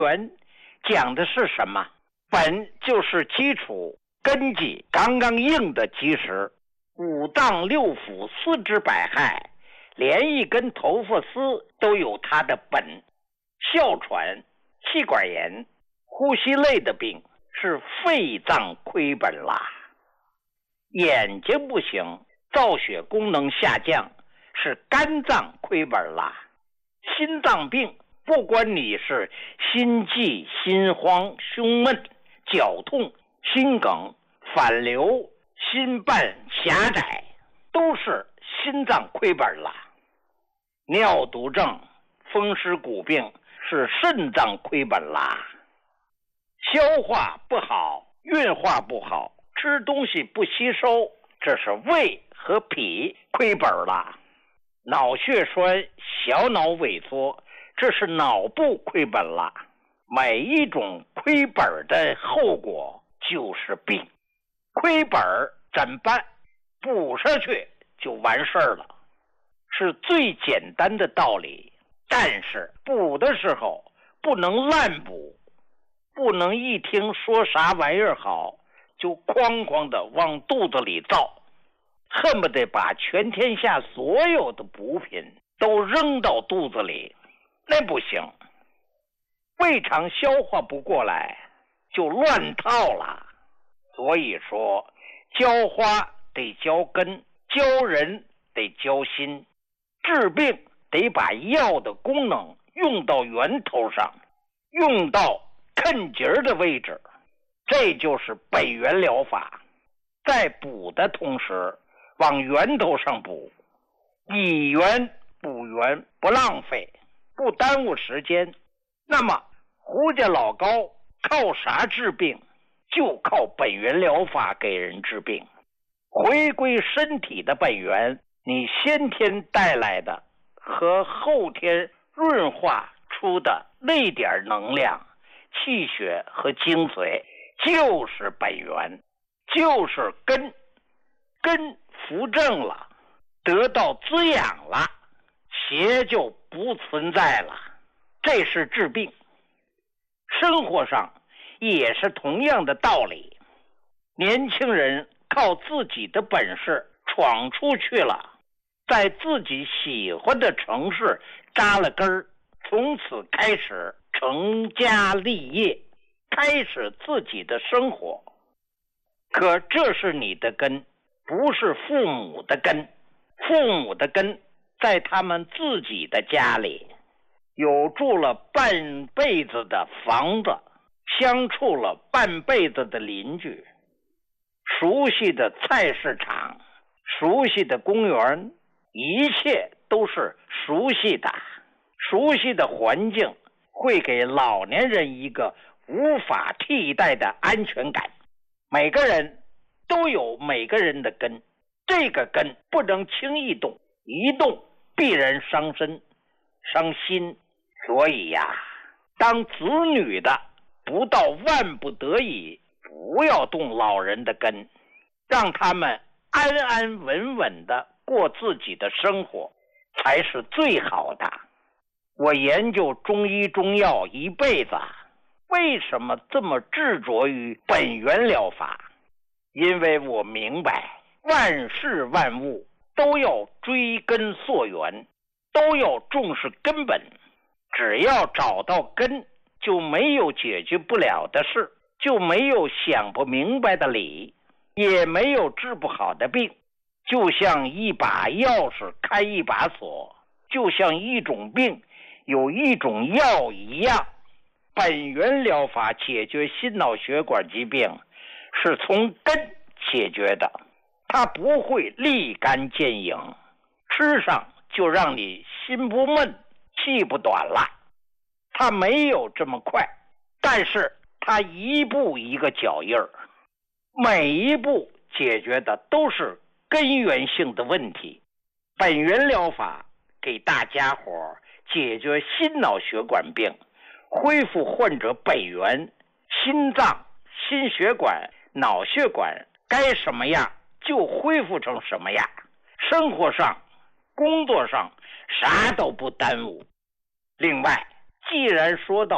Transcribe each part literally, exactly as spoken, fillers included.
本讲的是什么？本就是基础，根基刚刚硬的基石，五脏六腑四肢百骸，连一根头发丝都有它的本。哮喘、气管炎、呼吸类的病是肺脏亏本啦。眼睛不行，造血功能下降是肝脏亏本啦。心脏病不管你是心悸、心慌、胸闷、绞痛、心梗、反流、心瓣狭窄，都是心脏亏本啦。尿毒症、风湿骨病是肾脏亏本啦。消化不好，运化不好，吃东西不吸收，这是胃和脾亏本啦。脑血栓、小脑萎缩，这是脑部亏本啦。每一种亏本的后果就是病。亏本怎么办？补上去就完事儿了，是最简单的道理。但是补的时候不能滥补，不能一听说啥玩意儿好就哐哐的往肚子里造，恨不得把全天下所有的补品都扔到肚子里，那不行。胃肠消化不过来就乱套了。所以说浇花得浇根，教人得教心，治病得把药的功能用到源头上，用到坑节的位置，这就是本源疗法。在补的同时往源头上补，以源补源，不浪费，不耽误时间。那么胡家老高靠啥治病？就靠本源疗法给人治病。回归身体的本源，你先天带来的和后天润化出的那点能量、气血和精髓，就是本源，就是根。根扶正了，得到滋养了，邪就不存在了。这是治病。生活上也是同样的道理。年轻人靠自己的本事闯出去了，在自己喜欢的城市扎了根儿，从此开始成家立业，开始自己的生活。可这是你的根，不是父母的根。父母的根在他们自己的家里，有住了半辈子的房子，相处了半辈子的邻居，熟悉的菜市场，熟悉的公园，一切都是熟悉的。熟悉的环境会给老年人一个无法替代的安全感。每个人都有每个人的根，这个根不能轻易动，一动必然伤身伤心。所以呀，当子女的不到万不得已不要动老人的根，让他们安安稳稳的过自己的生活才是最好的。我研究中医中药一辈子，为什么这么执着于本源疗法？因为我明白万事万物都要追根溯源，都要重视根本。只要找到根，就没有解决不了的事，就没有想不明白的理，也没有治不好的病。就像一把钥匙开一把锁，就像一种病有一种药一样。本源疗法解决心脑血管疾病是从根解决的，它不会立竿见影，吃上就让你心不闷气不短了。它没有这么快，但是它一步一个脚印儿，每一步解决的都是根源性的问题。本源疗法给大家伙解决心脑血管病，恢复患者本源，心脏、心血管、脑血管该什么样就恢复成什么样，生活上、工作上啥都不耽误。另外，既然说到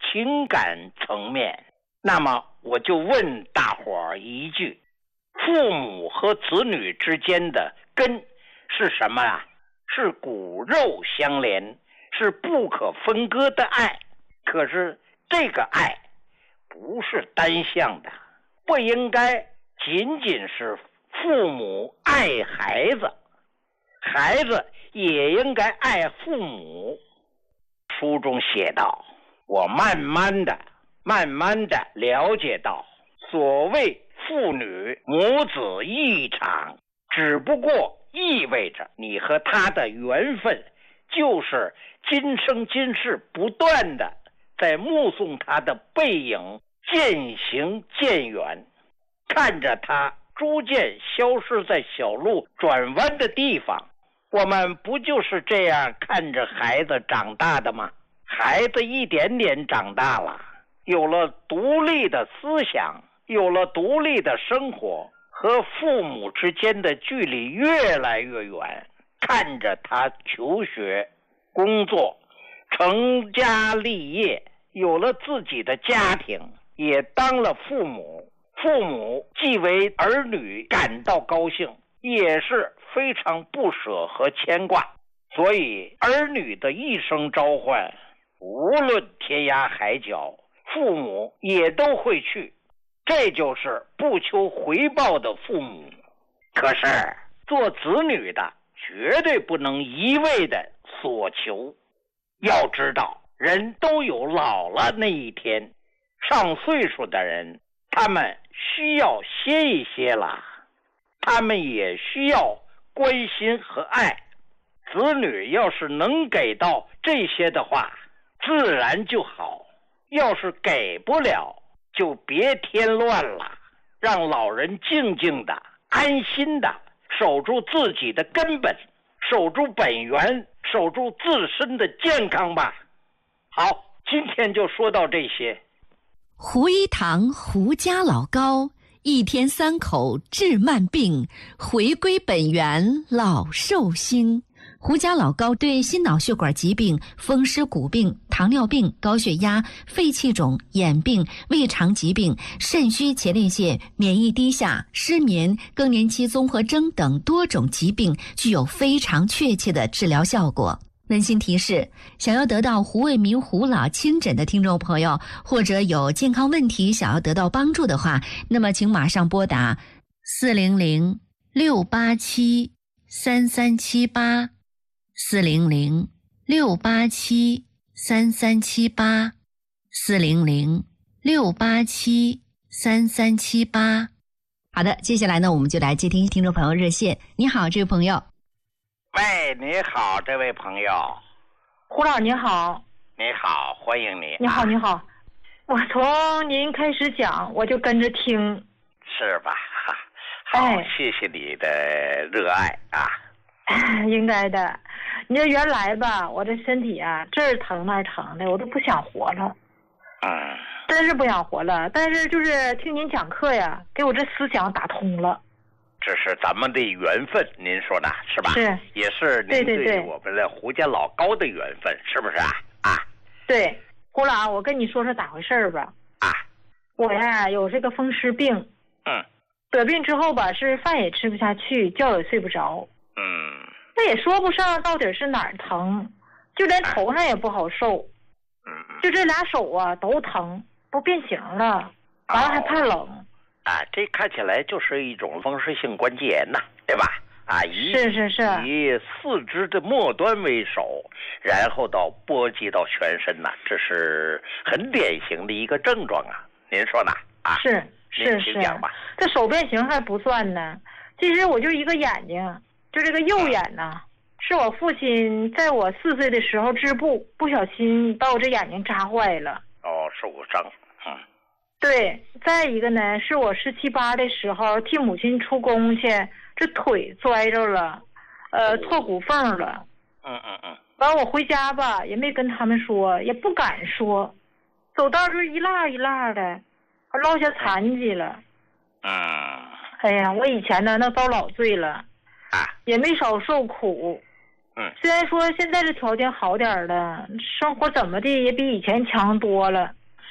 情感层面。那么我就问大伙儿一句，父母和子女之间的根是什么啊？是骨肉相连，是不可分割的爱。可是这个爱不是单向的，不应该仅仅是父母爱孩子，孩子也应该爱父母。书中写道，我慢慢的慢慢的了解到，所谓父女母子一场，只不过意味着你和他的缘分就是今生今世不断的在目送他的背影渐行渐远，看着他逐渐消失在小路转弯的地方。我们不就是这样看着孩子长大的吗？孩子一点点长大了，有了独立的思想，有了独立的生活，和父母之间的距离越来越远，看着他求学、工作、成家立业，有了自己的家庭，也当了父母。父母既为儿女感到高兴，也是非常不舍和牵挂。所以儿女的一声召唤，无论天涯海角，父母也都会去。这就是不求回报的父母。可是做子女的绝对不能一味的所求。要知道，人都有老了那一天，上岁数的人他们需要歇一歇了，他们也需要关心和爱。子女要是能给到这些的话，自然就好。要是给不了，就别添乱了，让老人静静的、安心的守住自己的根本，守住本源，守住自身的健康吧。好，今天就说到这些。 胡一堂胡家老高，一天三口治慢病，回归本源老寿星。胡家老高对心脑血管疾病、风湿骨病、糖尿病、高血压、肺气肿、眼病、胃肠疾病、肾虚前列腺、免疫低下、失眠、更年期综合征等多种疾病具有非常确切的治疗效果。温馨提示，想要得到胡卫民胡老亲诊的听众朋友，或者有健康问题想要得到帮助的话，那么请马上拨打四零零六八七三三七八四零零六八七三三七八四零零六八七三三七八。好的，接下来呢，我们就来接听听众朋友热线。你好，这位朋友。 喂，你好，这位朋友。 胡老你好。 你好，欢迎你。 你好，你好。我从您开始讲，我就跟着听。 是吧？好， 哎、 谢谢你的热爱啊。 应该的。你说原来吧，我这身体啊，这儿疼那儿疼的，我都不想活了。 嗯。 真是不想活了。但是就是听您讲课呀，给我这思想打通了。 这是咱们的缘分，您说的是吧？ 是。 也是您对我们的胡家老高的缘分，是不是啊？啊。 对，胡老，我跟你说说咋回事吧。 啊。 我呀有这个风湿病。 嗯。 得病之后吧，是饭也吃不下去，觉也睡不着。 嗯。 那也说不上到底是哪儿疼，就连头上也不好受。 嗯。 就这俩手啊都疼，都变形了，完了还怕冷。哦啊，这看起来就是一种风湿性关节炎呐，对吧？啊，以是是是以四肢的末端为首，然后到波及到全身呐，这是很典型的一个症状啊。您说呢？啊， 是是是，这手变形还不算呢。其实我就一个眼睛，就这个右眼呐，是我父亲在我四岁的时候织布，不小心把我这眼睛扎坏了。 哦，受过伤。嗯。 对，再一个呢，是我十七八的时候替母亲出工去，这腿摔着了，呃，错骨缝了。 嗯嗯嗯。 完我回家吧，也没跟他们说，也不敢说，走道就一落一落的，落下残疾了。 嗯。 哎呀，我以前呢那遭老罪了， 啊， 也没少受苦。 嗯。 虽然说现在这条件好点了，生活怎么的也比以前强多了。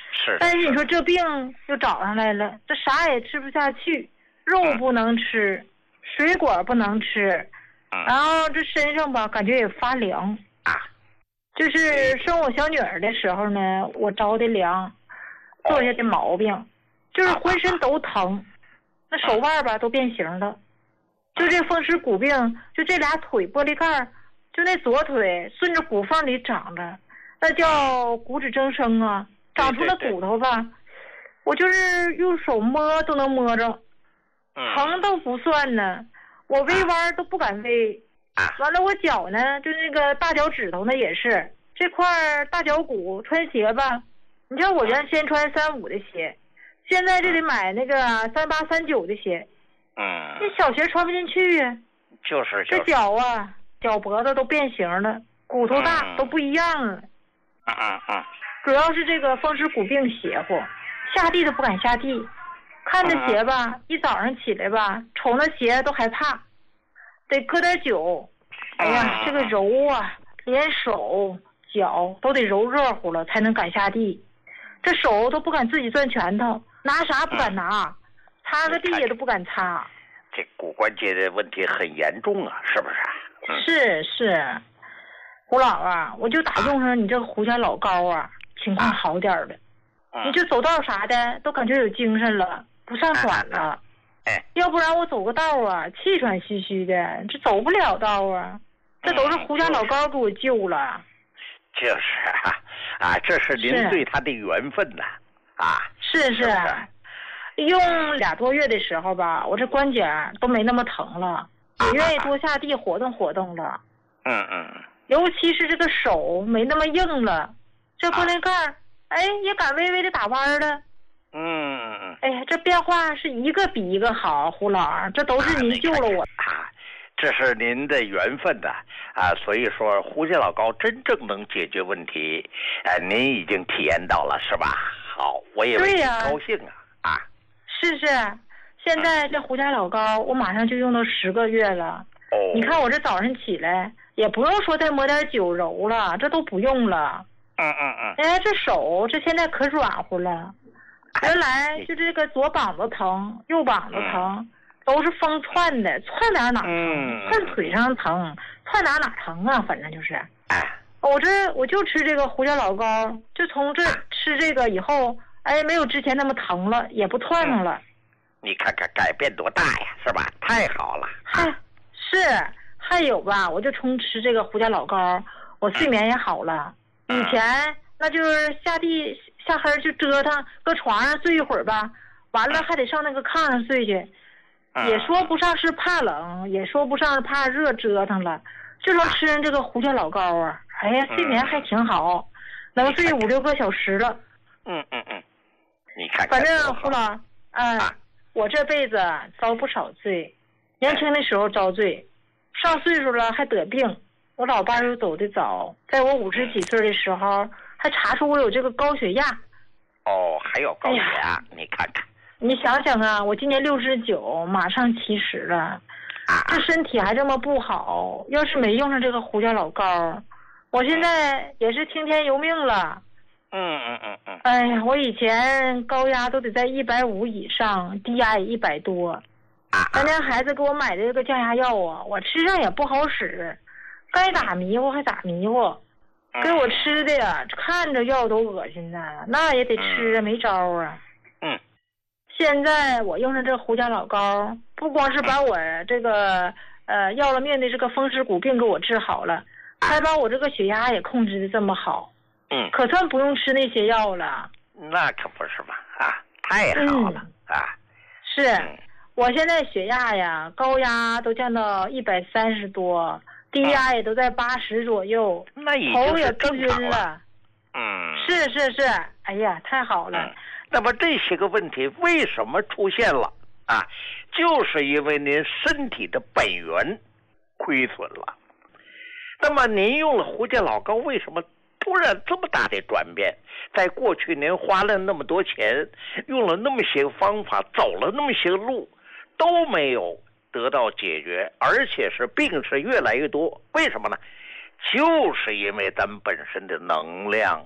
是。 但是你说这病又找上来了，这啥也吃不下去，肉不能吃，嗯、水果不能吃， 嗯、 然后这身上吧感觉也发凉啊。 就是生我小女儿的时候呢，我着的凉，坐下的毛病，就是浑身都疼，那手腕吧都变形了。就这风湿骨病，就这俩腿玻璃盖，就那左腿顺着骨缝里长着，那叫骨质增生啊，长出了骨头吧，我就是用手摸都能摸着，疼都不算呢，我微弯都不敢微。完了，我脚呢，就那个大脚趾头呢，也是这块大脚骨穿鞋吧。你像我原先穿三五的鞋，现在就得买那个三八三九的鞋。 嗯， 那小鞋穿不进去呀。 就是。 这脚啊，脚脖子都变形了，骨头大、嗯、都不一样了。 嗯嗯嗯。 主要是这个风湿骨病邪乎，下地都不敢下地，看着鞋吧，嗯、一早上起来吧，瞅那鞋都害怕。得搁点酒，哎呀，这个揉啊，连手脚都得揉热乎了才能敢下地，这手都不敢自己攥拳头，拿啥不敢拿，擦个地也都不敢擦。 这骨关节的问题很严重啊，是不是？ 嗯、是是，胡老啊，我就打用上你这个胡家老膏啊，情况好点了， 嗯、 你就走道啥的都感觉有精神了，不上喘了。 嗯要不然我走个道啊，气喘吁吁的，这走不了道啊。这都是胡家老膏给我救了。 就是啊，啊，这是您对他的缘分呐，啊。 是是，用俩多月的时候吧，我这关节都没那么疼了，也愿意多下地活动活动了。 嗯嗯。 尤其是这个手没那么硬了，这玻璃盖儿，哎，也敢微微的打弯了。 嗯， 哎呀，这变化是一个比一个好，胡老儿，这都是您救了我啊！这是您的缘分呐啊！所以说，胡家老膏真正能解决问题，啊，您已经体验到了，是吧？好，我也为您高兴啊！啊， 是是，现在这胡家老膏，我马上就用到十个月了。 哦， 你看我这早上起来，也不用说再抹点酒揉了，这都不用了。 嗯嗯嗯。 哎，这手这现在可软乎了。原来就这个左膀子疼，右膀子疼，嗯、都是风窜的，窜哪哪疼， 嗯、 窜腿上疼，窜哪哪疼啊，反正就是。 哎， 我这我就吃这个胡椒老膏，就从这吃这个以后，哎，没有之前那么疼了，也不窜上了。 嗯、你看看改变多大呀，是吧？太好了。 还是还有吧，我就从吃这个胡椒老膏，我睡眠也好了。 嗯、 以前那就是下地。下黑就折腾，搁床上睡一会儿吧，完了还得上那个炕上睡去，也说不上是怕冷，也说不上是怕热，折腾了，就说吃人这个胡椒老膏啊，哎呀，睡眠还挺好，能睡五六个小时了。 嗯嗯嗯，你看， 反正胡老，嗯，我这辈子遭不少罪，年轻的时候遭罪，上岁数了还得病，我老伴又走得早，在我五十几岁的时候。还查出我有这个高血压， 哦，还有高血压，哎、你看看， 你想想啊，我今年六十九，马上七十了， 啊， 这身体还这么不好，要是没用上这个胡椒老膏，我现在也是听天由命了。 嗯嗯嗯嗯。 哎呀，我以前高压都得在一百五以上，低压也一百多。 啊。 咱家孩子给我买的这个降压药啊，我吃上也不好使，该打迷糊还打迷糊。给我吃的呀，看着药都恶心呐，那也得吃啊，没招啊。 嗯。 现在我用上这胡椒老膏，不光是把我这个呃要了命的这个风湿骨病给我治好了，还把我这个血压也控制的这么好。 嗯。 可算不用吃那些药了。 那可不是嘛啊，太好了、 嗯、 啊！ 是、嗯，我现在血压呀，高压都降到一百三十多。低压也都在八十左右， 那已头也不晕了。 嗯， 是是是，哎呀，太好了、 嗯。那么这些个问题为什么出现了啊？就是因为您身体的本源亏损了。那么您用了胡椒老膏，为什么突然这么大的转变？在过去您花了那么多钱，用了那么些方法，走了那么些路，都没有得到解决，而且是病是越来越多，为什么呢？就是因为咱们本身的能量、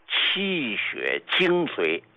气血精髓